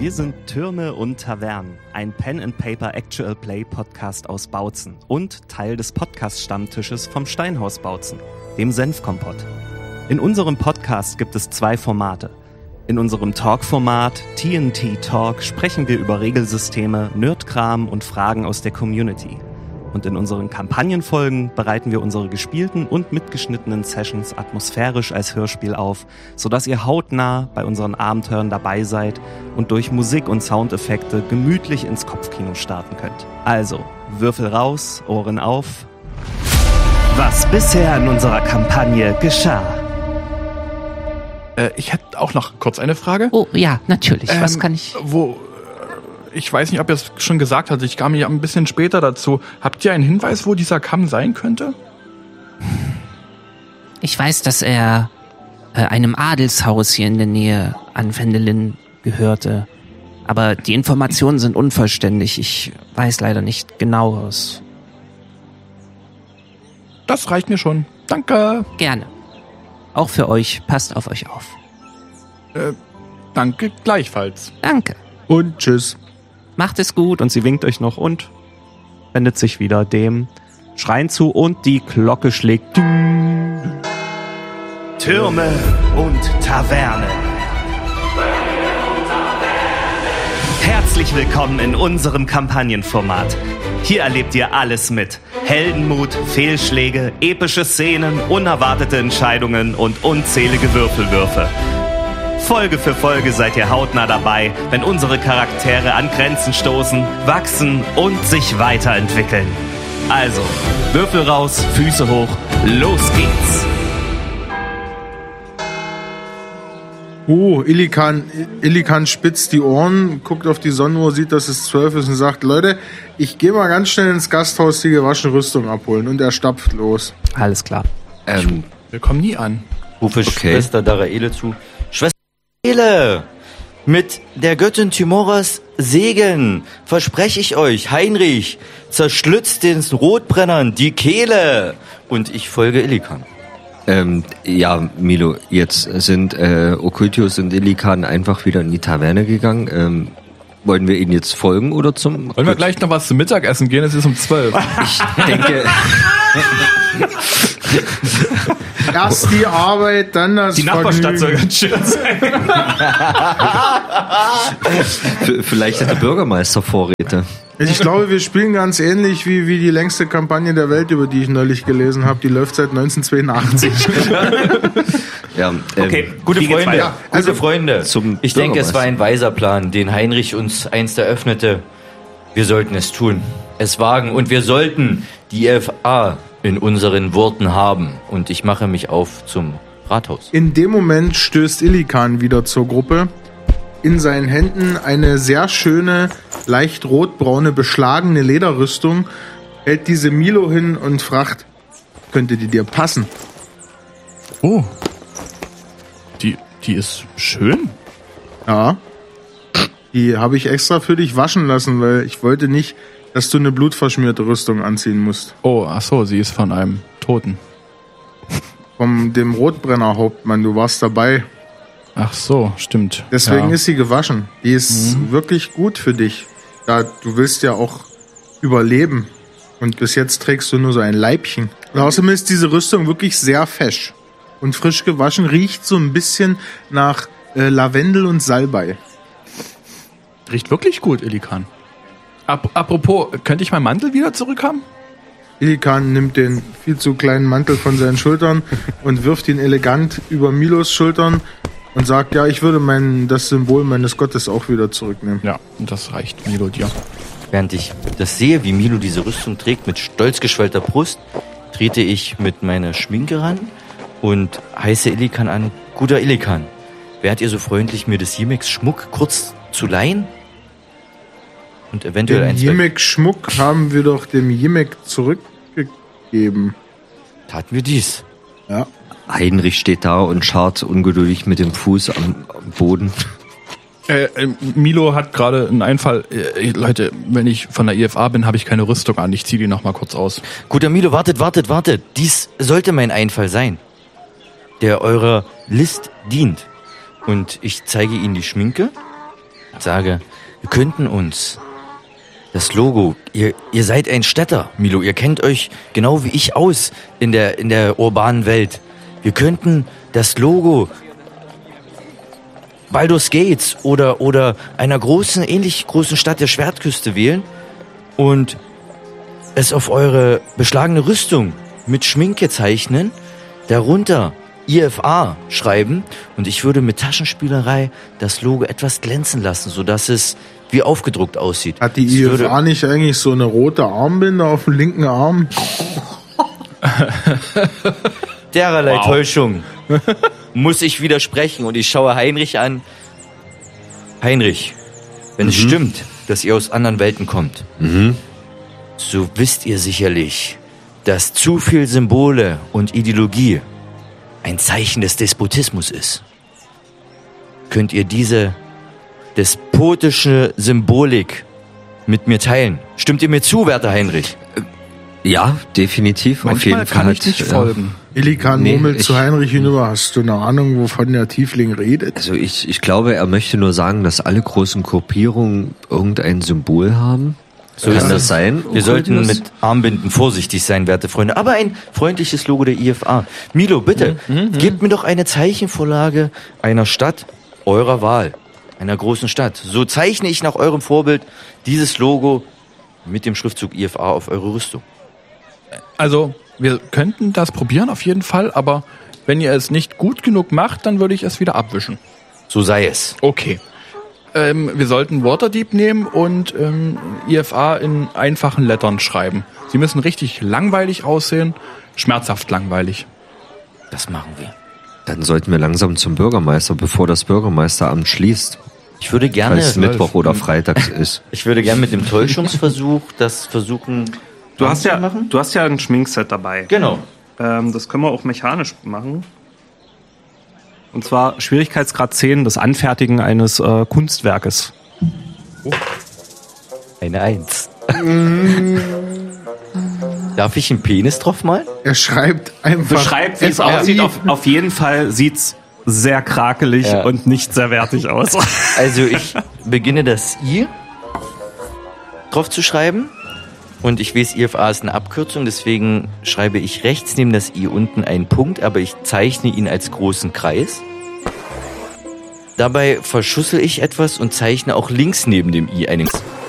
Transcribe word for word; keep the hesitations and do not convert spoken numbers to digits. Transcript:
Wir sind Türme und Tavernen, ein Pen-and-Paper-Actual-Play-Podcast aus Bautzen und Teil des Podcast-Stammtisches vom Steinhaus Bautzen, dem Senfkompott. In unserem Podcast gibt es zwei Formate. In unserem Talk-Format T N T Talk sprechen wir über Regelsysteme, Nerdkram und Fragen aus der Community. Und in unseren Kampagnenfolgen bereiten wir unsere gespielten und mitgeschnittenen Sessions atmosphärisch als Hörspiel auf, sodass ihr hautnah bei unseren Abenteuern dabei seid und durch Musik und Soundeffekte gemütlich ins Kopfkino starten könnt. Also, Würfel raus, Ohren auf. Was bisher in unserer Kampagne geschah. Äh, ich hätte auch noch kurz eine Frage. Oh, ja, natürlich. Ähm, Was kann ich... Wo... Ich weiß nicht, ob ihr es schon gesagt habt, ich kam ja ein bisschen später dazu. Habt ihr einen Hinweis, wo dieser Kamm sein könnte? Ich weiß, dass er äh, einem Adelshaus hier in der Nähe an Vendelin gehörte. Aber die Informationen sind unvollständig. Ich weiß leider nicht genaueres. Das reicht mir schon. Danke. Gerne. Auch für euch. Passt auf euch auf. Äh, danke gleichfalls. Danke. Und tschüss. Macht es gut. Und sie winkt euch noch und wendet sich wieder dem Schrein zu und die Glocke schlägt. Türme und Taverne. Herzlich willkommen in unserem Kampagnenformat. Hier erlebt ihr alles mit. Heldenmut, Fehlschläge, epische Szenen, unerwartete Entscheidungen und unzählige Würfelwürfe. Folge für Folge seid ihr hautnah dabei, wenn unsere Charaktere an Grenzen stoßen, wachsen und sich weiterentwickeln. Also, Würfel raus, Füße hoch, los geht's! Oh, Illikan, Illikan spitzt die Ohren, guckt auf die Sonnenuhr, sieht, dass es zwölf ist und sagt, Leute, ich gehe mal ganz schnell ins Gasthaus die gewaschene Rüstung abholen. Und er stapft los. Alles klar. Ähm, Wir kommen nie an. Rufe okay. Schwester Daraele zu. Schwester Daraele, mit der Göttin Timoras Segen verspreche ich euch, Heinrich zerschlitzt den Rotbrennern die Kehle. Und ich folge Illikan. Ähm, ja, Milo, jetzt sind äh, Occultius und Illikan einfach wieder in die Taverne gegangen. Ähm, wollen wir ihnen jetzt folgen oder zum... Wollen wir gleich noch was zum Mittagessen gehen? Es ist um zwölf. Ich denke... Erst die Arbeit, dann das Die Nachbarstadt soll Vergnügen. ganz schön sein. V- Vielleicht hat der Bürgermeister Vorräte. Ich glaube, wir spielen ganz ähnlich wie, wie die längste Kampagne der Welt, über die ich neulich gelesen habe. Die läuft seit neunzehnhundertzweiundachtzig. Ja, ähm, Okay, Gute wie geht's Freunde, weiter? gute Also, Freunde. zum Ich denke, es war ein Bürgermeister. weiser Plan, den Heinrich uns einst eröffnete. Wir sollten es tun, es wagen und wir sollten die F A in unseren Worten haben. Und ich mache mich auf zum Rathaus. In dem Moment stößt Illikan wieder zur Gruppe. In seinen Händen eine sehr schöne, leicht rotbraune, beschlagene Lederrüstung, hält diese Milo hin und fragt, könnte die dir passen? Oh. Die, die ist schön. Ja. Die habe ich extra für dich waschen lassen, weil ich wollte nicht, dass du eine blutverschmierte Rüstung anziehen musst. Oh, ach so, sie ist von einem Toten. Vom dem Rotbrenner-Hauptmann, du warst dabei. Ach so, stimmt. Deswegen ja. ist sie gewaschen. Die ist mhm. wirklich gut für dich. Ja, du willst ja auch überleben. Und bis jetzt trägst du nur so ein Leibchen. Und außerdem ist diese Rüstung wirklich sehr fesch. Und frisch gewaschen, riecht so ein bisschen nach äh, Lavendel und Salbei. Riecht wirklich gut, Illikan. Ap- apropos, könnte ich meinen Mantel wieder zurückhaben? Illikan nimmt den viel zu kleinen Mantel von seinen Schultern und wirft ihn elegant über Milos Schultern und sagt, ja, ich würde mein, das Symbol meines Gottes auch wieder zurücknehmen. Ja, und das reicht Milo dir. Während ich das sehe, wie Milo diese Rüstung trägt mit stolz geschwellter Brust, trete ich mit meiner Schminke ran und heiße Illikan an, guter Illikan, wärt ihr so freundlich, mir des Jimex Schmuck kurz zu leihen? Und eventuell Den ein zwei... Jimek-Schmuck haben wir doch dem Jimek zurückgegeben. Taten wir dies. Ja. Heinrich steht da und scharrt ungeduldig mit dem Fuß am, am Boden. Äh, äh, Milo hat gerade einen Einfall. Äh, Leute, wenn ich von der I F A bin, habe ich keine Rüstung an. Ich ziehe die noch mal kurz aus. Guter Milo, wartet, wartet, wartet. Dies sollte mein Einfall sein, der eurer List dient. Und ich zeige Ihnen die Schminke. und sage, wir könnten uns das Logo, ihr, ihr seid ein Städter, Milo, ihr kennt euch genau wie ich aus in der, in der urbanen Welt. Wir könnten das Logo Baldur's Gates oder, oder einer großen, ähnlich großen Stadt der Schwertküste wählen und es auf eure beschlagene Rüstung mit Schminke zeichnen, darunter I F A schreiben und ich würde mit Taschenspielerei das Logo etwas glänzen lassen, sodass es wie aufgedruckt aussieht. Hat die Es I F A würde- nicht eigentlich so eine rote Armbinde auf dem linken Arm? Dererlei Täuschung muss ich widersprechen und ich schaue Heinrich an. Heinrich, wenn es stimmt, dass ihr aus anderen Welten kommt, so wisst ihr sicherlich, dass zu viel Symbole und Ideologie ein Zeichen des Despotismus ist. Könnt ihr diese despotische Symbolik mit mir teilen? Stimmt ihr mir zu, werter Heinrich? Ja, definitiv. Manchmal auf jeden Fall. kann ich nicht ja. folgen. Illikan Nee, murmelt ich- zu Heinrich hinüber. Hast du eine Ahnung, wovon der Tiefling redet? Also ich, ich glaube, er möchte nur sagen, dass alle großen Gruppierungen irgendein Symbol haben. So Kann ist das es. sein? Wir sollten Okkultius? mit Armbinden vorsichtig sein, werte Freunde. Aber ein freundliches Logo der I F A. Milo, bitte, gebt mir doch eine Zeichenvorlage einer Stadt eurer Wahl. Einer großen Stadt. So zeichne ich nach eurem Vorbild dieses Logo mit dem Schriftzug I F A auf eure Rüstung. Also, wir könnten das probieren auf jeden Fall, aber wenn ihr es nicht gut genug macht, dann würde ich es wieder abwischen. So sei es. Okay. Ähm, wir sollten Waterdeep nehmen und ähm, I F A in einfachen Lettern schreiben. Sie müssen richtig langweilig aussehen, schmerzhaft langweilig. Das machen wir. Dann sollten wir langsam zum Bürgermeister, bevor das Bürgermeisteramt schließt, Ich würde weil gerne, es Mittwoch oder Freitags ist. ich würde gerne mit dem Täuschungsversuch das versuchen. Du hast ja, machen. du hast ja ein Schminkset dabei. Genau. Ähm, das können wir auch mechanisch machen. Und zwar Schwierigkeitsgrad zehn, das Anfertigen eines äh, Kunstwerkes. Eine Eins. Darf ich einen Penis drauf malen? Er schreibt einfach. Beschreibt, wie es F R I. aussieht. Auf, auf jeden Fall sieht's sehr krakelig Ja. und nicht sehr wertig aus. Also ich beginne das I drauf zu schreiben und ich weiß, I F A ist eine Abkürzung, deswegen schreibe ich rechts neben das I unten einen Punkt, aber ich zeichne ihn als großen Kreis. Dabei verschussel ich etwas und zeichne auch links neben dem I einen